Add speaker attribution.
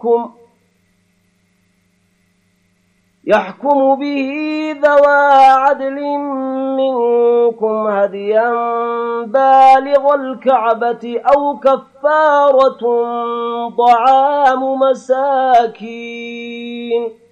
Speaker 1: يحكم به ذوى عدل منكم هديا بالغ الكعبة أو كفارة طعام مساكين